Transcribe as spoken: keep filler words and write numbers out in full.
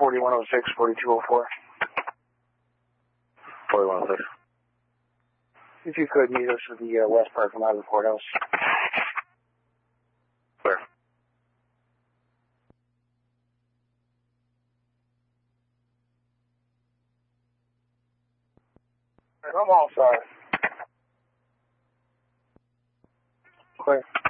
forty-one oh six, forty-two oh four. forty-one oh six. If you could meet us at the uh, west parking lot of the courthouse. Where? I'm all sorry. Clear.